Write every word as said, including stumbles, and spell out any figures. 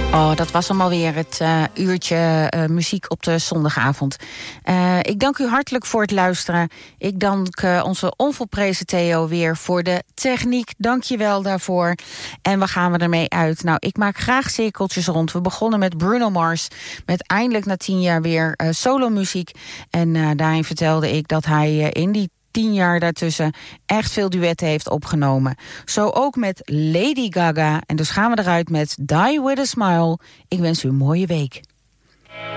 Oh, dat was hem alweer, het uh, uurtje uh, muziek op de zondagavond. Uh, ik dank u hartelijk voor het luisteren. Ik dank uh, onze onvolprezen Theo weer voor de techniek. Dank je wel daarvoor. En waar gaan we ermee uit? Nou, ik maak graag cirkeltjes rond. We begonnen met Bruno Mars, met eindelijk na tien jaar weer uh, solomuziek. En uh, daarin vertelde ik dat hij uh, in die tien jaar daartussen echt veel duetten heeft opgenomen. Zo ook met Lady Gaga. En dus gaan we eruit met Die With A Smile. Ik wens u een mooie week.